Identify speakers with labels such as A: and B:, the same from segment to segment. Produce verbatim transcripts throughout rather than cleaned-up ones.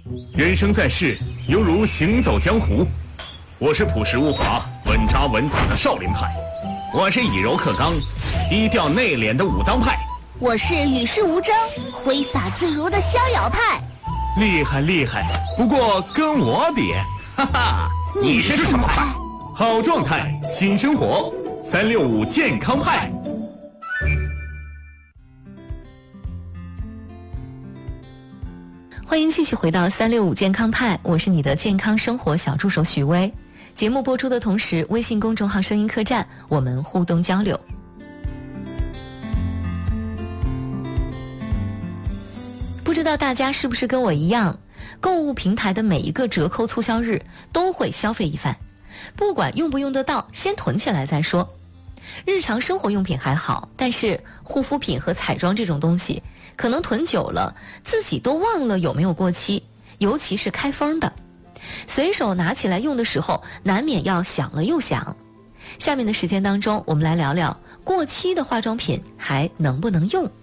A: 人生在世，犹如行走江湖。我是朴实无华、稳扎稳打的少林派，我是以柔克刚、低调内敛的武当派，
B: 我是与世无争、挥洒自如的逍遥派。
A: 厉害厉害，不过跟我比，哈哈，
B: 你是什么派？
A: 好状态，新生活，三六五健康派。
C: 欢迎继续回到三六五健康派，我是你的健康生活小助手许巍。节目播出的同时，微信公众号声音客栈我们互动交流。不知道大家是不是跟我一样，购物平台的每一个折扣促销日都会消费一番，不管用不用得到，先囤起来再说。日常生活用品还好，但是护肤品和彩妆这种东西可能囤久了自己都忘了有没有过期，尤其是开封的，随手拿起来用的时候难免要想了又想。下面的时间当中，我们来聊聊过期的化妆品还能不能用。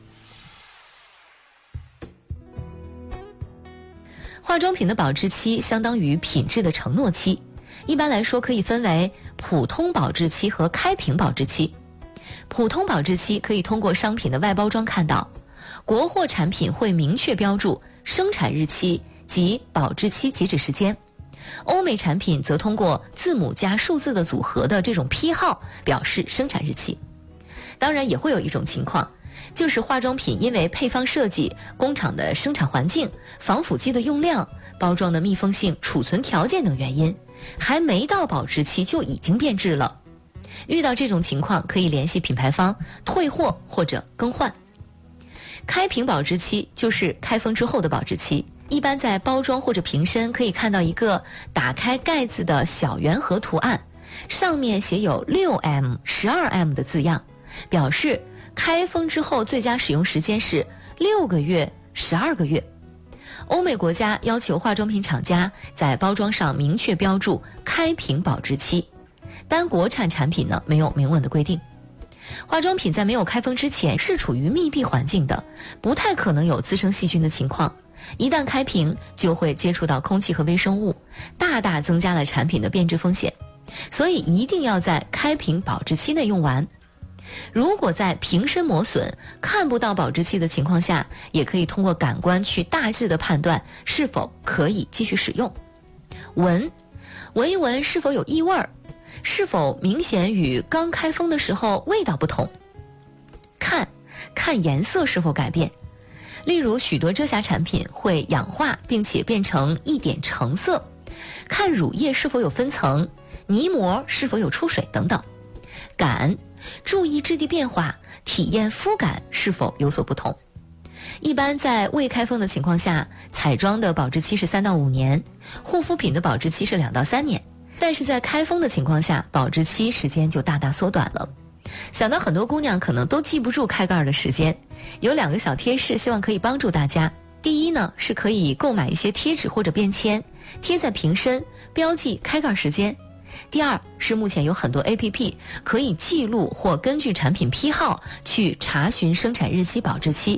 C: 化妆品的保质期相当于品质的承诺期，一般来说可以分为普通保质期和开瓶保质期。普通保质期可以通过商品的外包装看到，国货产品会明确标注生产日期及保质期截止时间，欧美产品则通过字母加数字的组合的这种批号表示生产日期。当然也会有一种情况，就是化妆品因为配方设计、工厂的生产环境、防腐剂的用量、包装的密封性、储存条件等原因，还没到保质期就已经变质了。遇到这种情况，可以联系品牌方退货或者更换。开瓶保质期就是开封之后的保质期，一般在包装或者瓶身可以看到一个打开盖子的小圆盒图案，上面写有 六 M、十二 M 的字样，表示开封之后最佳使用时间是六个月、十二个月。欧美国家要求化妆品厂家在包装上明确标注开瓶保质期，但国产产品呢没有明文的规定。化妆品在没有开封之前是处于密闭环境的，不太可能有滋生细菌的情况，一旦开瓶就会接触到空气和微生物，大大增加了产品的变质风险，所以一定要在开瓶保质期内用完。如果在瓶身磨损看不到保质期的情况下，也可以通过感官去大致的判断是否可以继续使用。闻闻一闻是否有异味，是否明显与刚开封的时候味道不同。看看颜色是否改变，例如许多遮瑕产品会氧化并且变成一点橙色，看乳液是否有分层，泥膜是否有出水等等。感注意质地变化，体验肤感是否有所不同。一般在未开封的情况下，彩妆的保质期是三到五年，护肤品的保质期是两到三年，但是在开封的情况下，保质期时间就大大缩短了。想到很多姑娘可能都记不住开盖的时间，有两个小贴士希望可以帮助大家。第一呢，是可以购买一些贴纸或者便签，贴在瓶身，标记开盖时间。第二是目前有很多 A P P 可以记录或根据产品批号去查询生产日期、保质期，